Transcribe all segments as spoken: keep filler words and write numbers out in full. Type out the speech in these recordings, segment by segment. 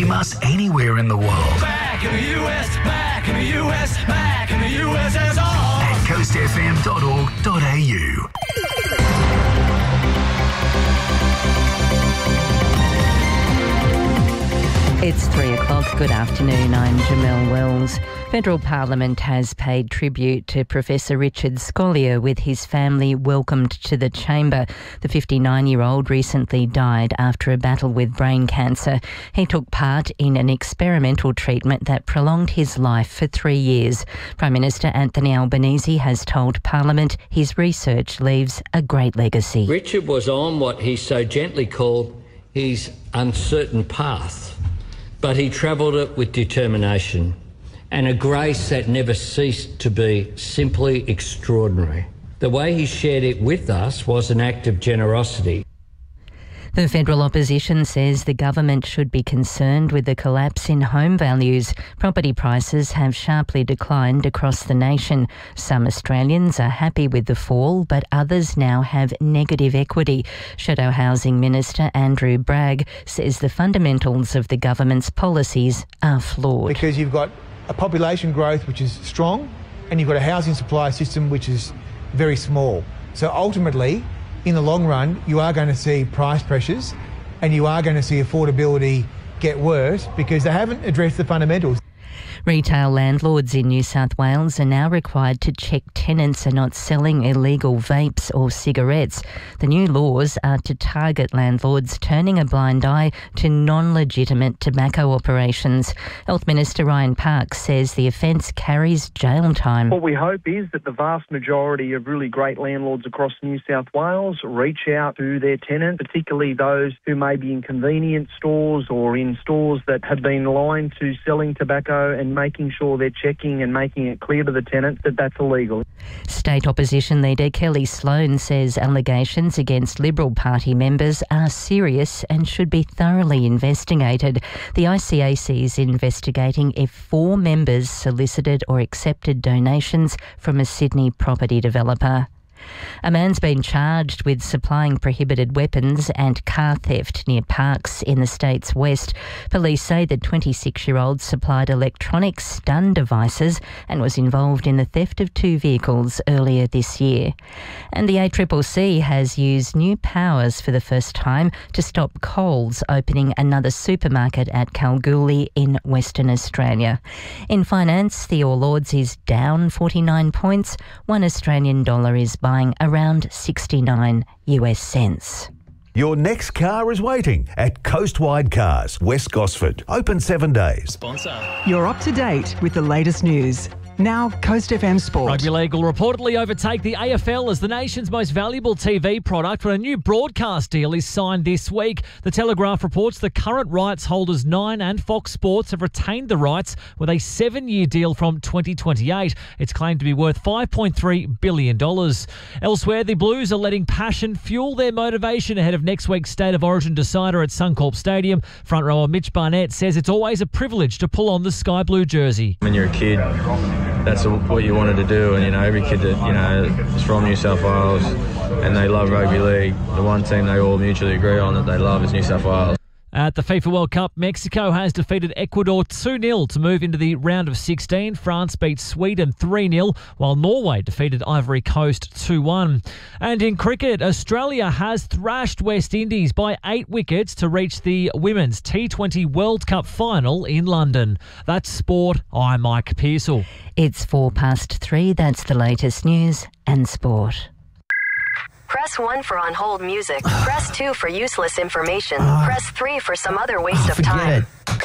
Stream us anywhere in the world. Back in the U S, back in the U S, back in the U S S R. At coast f m dot org dot a u. It's three o'clock. Good afternoon. I'm Jamelle Wells. Federal Parliament has paid tribute to Professor Richard Scolyer with his family welcomed to the chamber. The fifty-nine-year-old recently died after a battle with brain cancer. He took part in an experimental treatment that prolonged his life for three years. Prime Minister Anthony Albanese has told Parliament his research leaves a great legacy. Richard was on what he so gently called his uncertain path. But he travelled it with determination and a grace that never ceased to be simply extraordinary. The way he shared it with us was an act of generosity. The federal opposition says the government should be concerned with the collapse in home values. Property prices have sharply declined across the nation. Some Australians are happy with the fall, but others now have negative equity. Shadow Housing Minister Andrew Bragg says the fundamentals of the government's policies are flawed. Because you've got a population growth which is strong and you've got a housing supply system which is very small. So ultimately, in the long run, you are going to see price pressures and you are going to see affordability get worse because they haven't addressed the fundamentals. Retail landlords in New South Wales are now required to check tenants are not selling illegal vapes or cigarettes. The new laws are to target landlords turning a blind eye to non-legitimate tobacco operations. Health Minister Ryan Parks says the offence carries jail time. What we hope is that the vast majority of really great landlords across New South Wales reach out to their tenants, particularly those who may be in convenience stores or in stores that have been aligned to selling tobacco, and making sure they're checking and making it clear to the tenants that that's illegal. State opposition leader Kelly Sloan says allegations against Liberal Party members are serious and should be thoroughly investigated. The I C A C is investigating if four members solicited or accepted donations from a Sydney property developer. A man's been charged with supplying prohibited weapons and car theft near Parkes in the state's west. Police say the twenty-six-year-old supplied electronic stun devices and was involved in the theft of two vehicles earlier this year. And the A C C C has used new powers for the first time to stop Coles opening another supermarket at Kalgoorlie in Western Australia. In finance, the All Ords is down forty-nine points. One Australian dollar is buying around sixty-nine U S cents. Your next car is waiting at Coastwide Cars, West Gosford. Open seven days. Sponsor. You're up to date with the latest news. Now, Coast F M Sport. Rugby League will reportedly overtake the A F L as the nation's most valuable T V product when a new broadcast deal is signed this week. The Telegraph reports the current rights holders Nine and Fox Sports have retained the rights with a seven-year deal from twenty twenty-eight. It's claimed to be worth five point three billion dollars. Elsewhere, the Blues are letting passion fuel their motivation ahead of next week's State of Origin decider at Suncorp Stadium. Front rower Mitch Barnett says it's always a privilege to pull on the Sky Blue jersey. When you're a kid, that's what you wanted to do, and you know every kid that you know is from New South Wales and they love rugby league, the one team they all mutually agree on that they love is New South Wales. At the FIFA World Cup, Mexico has defeated Ecuador two nil to move into the round of sixteen. France beat Sweden three nil, while Norway defeated Ivory Coast two one. And in cricket, Australia has thrashed West Indies by eight wickets to reach the Women's T twenty World Cup final in London. That's sport. I'm Mike Pearsall. It's four past three. That's the latest news and sport. Press one for on-hold music. Press two for useless information. Press three for some other waste oh, of time. It.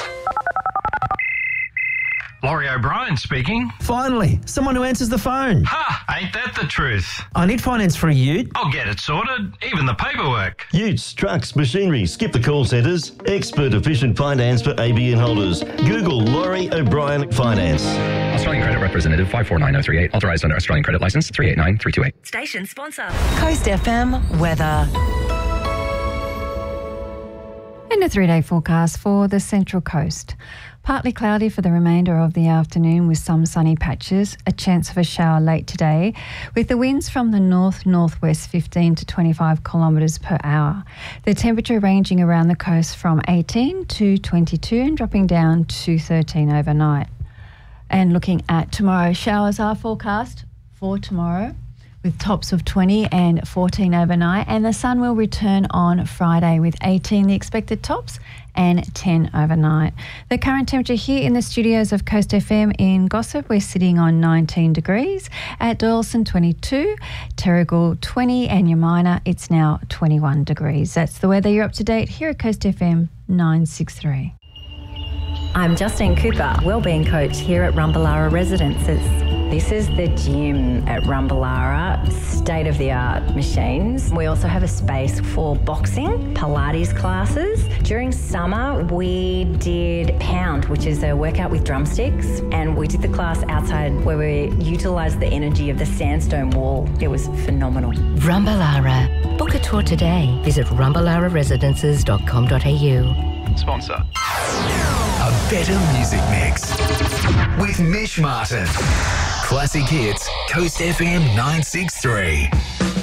Laurie O'Brien speaking. Finally, someone who answers the phone. Ha! Ain't that the truth? I need finance for a ute. I'll get it sorted, even the paperwork. Utes, trucks, machinery, skip the call centres. Expert efficient finance for A B N holders. Google Laurie O'Brien Finance. Australian Credit Representative five four nine oh three eight. Authorised under Australian Credit Licence three eight nine three two eight. Station sponsor. Coast F M weather. And a three-day forecast for the Central Coast. Partly cloudy for the remainder of the afternoon with some sunny patches, a chance of a shower late today, with the winds from the north-northwest fifteen to twenty-five kilometres per hour. The temperature ranging around the coast from eighteen to twenty-two and dropping down to thirteen overnight. And looking at tomorrow, showers are forecast for tomorrow, with tops of twenty and fourteen overnight, and the sun will return on Friday with eighteen the expected tops and ten overnight. The current temperature here in the studios of Coast F M in Gossip, we're sitting on nineteen degrees. At Doyleson, twenty-two, Terrigal, twenty, and Yamina, it's now twenty-one degrees. That's the weather. You're up to date here at Coast F M nine sixty-three. I'm Justine Cooper, Wellbeing Coach here at Rumballara Residences. This is the gym at Rumballara, state-of-the-art machines. We also have a space for boxing, Pilates classes. During summer, we did Pound, which is a workout with drumsticks, and we did the class outside where we utilised the energy of the sandstone wall. It was phenomenal. Rumballara. Book a tour today. Visit rumballara residences dot com dot a u. Sponsor. A better music mix with Mish Martin. Classic hits, Coast F M nine sixty-three.